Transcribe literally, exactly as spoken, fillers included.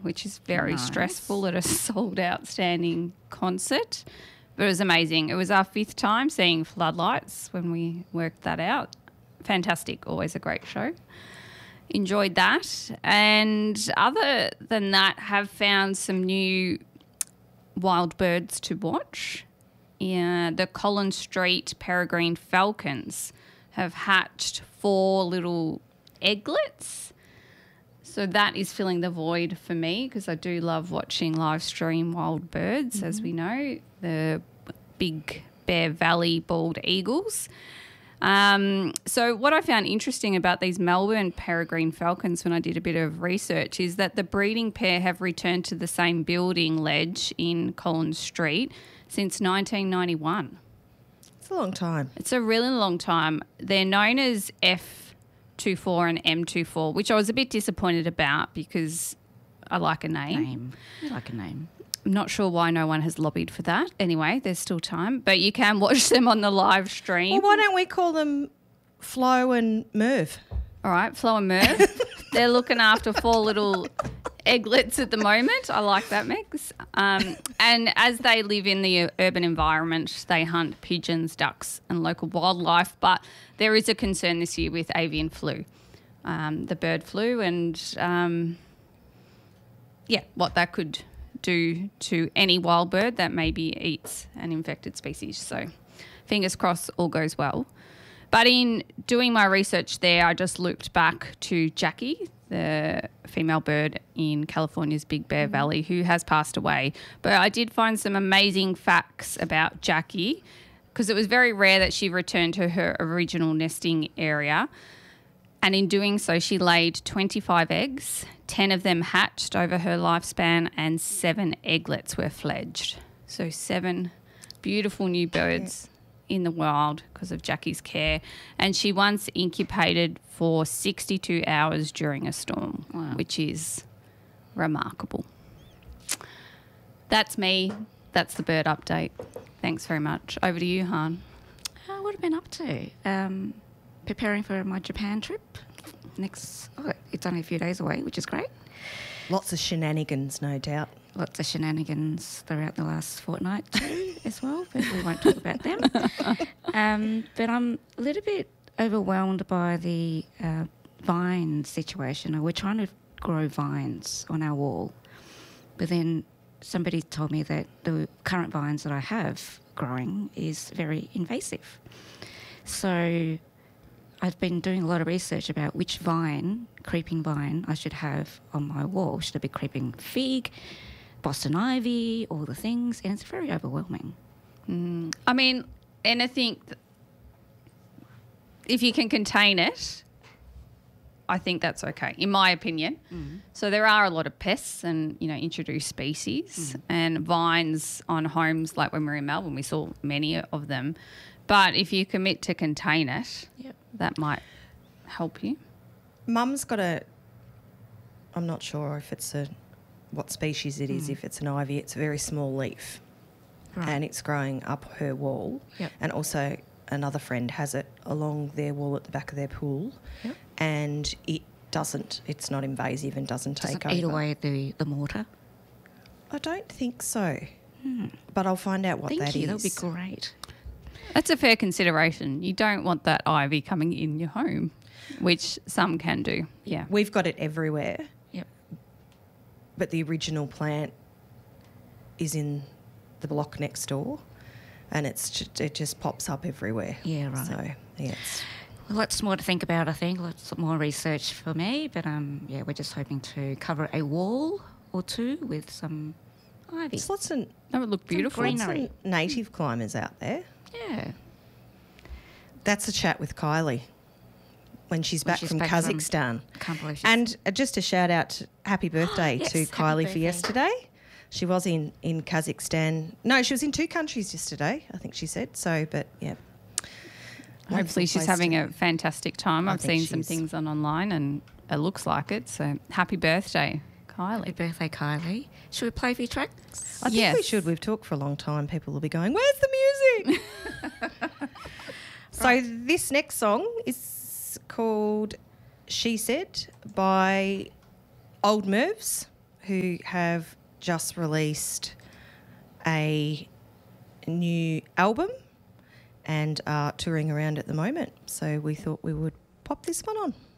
which is very Nice. stressful at a sold-out standing concert. But it was amazing. It was our fifth time seeing Floodlights when we worked that out. Fantastic. Always a great show. Enjoyed that. And other than that, have found some new wild birds to watch. Yeah, the Collins Street peregrine falcons have hatched four little egglets. So that is filling the void for me because I do love watching live stream wild birds, mm-hmm. as we know, the big Bear Valley bald eagles. Um, so what I found interesting about these Melbourne peregrine falcons when I did a bit of research is that the breeding pair have returned to the same building ledge in Collins Street since nineteen ninety-one. It's a long time. It's a really long time. They're known as F twenty-four and M twenty-four, which I was a bit disappointed about because I like a name. Name. I like a name. I'm not sure why no one has lobbied for that. Anyway, there's still time. But you can watch them on the live stream. Well, why don't we call them Flo and Merv? All right, Flo and Merv. They're looking after four little egglets at the moment. I like that mix. Um, and as they live in the urban environment, they hunt pigeons, ducks and local wildlife. But there is a concern this year with avian flu, um, the bird flu, and, um, yeah, what that could do to any wild bird that maybe eats an infected species. So fingers crossed all goes well. But in doing my research there, I just looped back to Jackie, the female bird in California's Big Bear Valley, who has passed away. But I did find some amazing facts about Jackie because it was very rare that she returned to her original nesting area. And in doing so, she laid twenty-five eggs, ten of them hatched over her lifespan, and seven egglets were fledged. So seven beautiful new birds in the wild because of Jackie's care. And she once incubated for sixty-two hours during a storm, wow. which is remarkable. That's me. That's the bird update. Thanks very much. Over to you, Han. Uh, what have I been up to? Um, preparing for my Japan trip. Next, oh, it's only a few days away, which is great. Lots of shenanigans, no doubt. Lots of shenanigans throughout the last fortnight too, as well, but we won't talk about them. Um, but I'm a little bit overwhelmed by the uh, vine situation. We're trying to grow vines on our wall, but then somebody told me that the current vines that I have growing is very invasive. So I've been doing a lot of research about which vine, creeping vine, I should have on my wall. Should I be creeping fig, Boston ivy, all the things? And it's very overwhelming. Mm. I mean, anything, th- if you can contain it, I think that's okay, in my opinion. Mm. So there are a lot of pests and, you know, introduced species, mm. and vines on homes, like when we were in Melbourne, we saw many of them. But if you commit to contain it, yep. that might help you. Mum's got a, I'm not sure if it's a, what species it is. Mm. If it's an ivy, it's a very small leaf, right. and it's growing up her wall. Yep. And also another friend has it along their wall at the back of their pool, yep. and it doesn't, it's not invasive and doesn't, doesn't take over. eat away the, the mortar? I don't think so, hmm. but I'll find out what Thank that you. is. That would be great. That's a fair consideration. You don't want that ivy coming in your home, which some can do. Yeah. We've got it everywhere. Yep. But the original plant is in the block next door, and it's just, it just pops up everywhere. Yeah, right. So, yeah. It's well, lots more to think about, I think. Lots more research for me. But, um, yeah, we're just hoping to cover a wall or two with some ivy. There's lots of, that would look beautiful. Lots of native climbers out there. Yeah. That's a chat with Kylie when she's when back she's from back Kazakhstan. From, can't believe she's and uh, just a shout out, to, happy birthday yes, to Kylie birthday. for yesterday. She was in, in Kazakhstan. No, she was in two countries yesterday, I think she said. So, but yeah. Hopefully she's having to, a fantastic time. I I've seen she's... some things on online and it looks like it. So happy birthday, Kylie. Happy birthday, Kylie. Should we play a few tracks? I think yes. we should. We've talked for a long time. People will be going, where's the music? So right. This next song is called She Said by Old Mervs, who have just released a new album and are touring around at the moment. So we thought we would pop this one on.